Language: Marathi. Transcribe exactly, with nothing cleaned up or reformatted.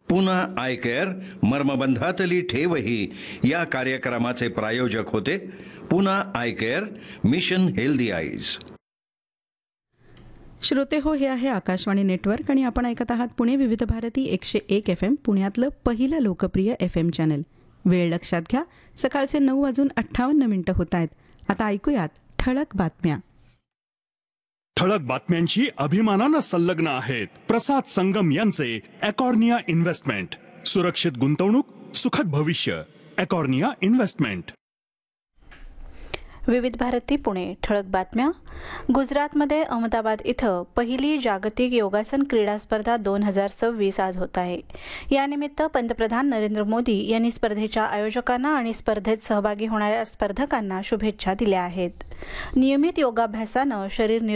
पुन्हा आय केअर मर्मबंधातली ठेवही या कार्यक्रमाचे प्रायोजक होते. पुन्हा I care, mission healthy eyes. श्रोते हो, हे आहे आकाशवाणी नेटवर्क आणि आपण ऐकत आहात पुणे विविध भारती एकशे एक एफ एम, पुण्यातलं पहिलं लोकप्रिय एफ एम चॅनल. वेळ लक्षात घ्या, सकाळचे नऊ वाजून अठ्ठावन्न मिनिटं होत आहेत. आता ऐकूयात ठळक बातम्या. ठळक बातम्यांची अभिमानानं संलग्न आहेत प्रसाद संगम यांचे एकॉर्निया इन्व्हेस्टमेंट. सुरक्षित गुंतवणूक, सुखद भविष्य. एकॉर्निया इन्व्हेस्टमेंट. विविध भारती पुणे. ठळक बातम्या. गुजरातमध्ये अहमदाबाद इथं पहिली जागतिक योगासन क्रीडा स्पर्धा दोन हजार सव्वीस आज होत आहे. यानिमित्त पंतप्रधान नरेंद्र मोदी यांनी स्पर्धेच्या आयोजकांना आणि स्पर्धेत सहभागी होणाऱ्या स्पर्धकांना शुभेच्छा दिल्या आहेत. नियमित योगाभ्यासानं शरीर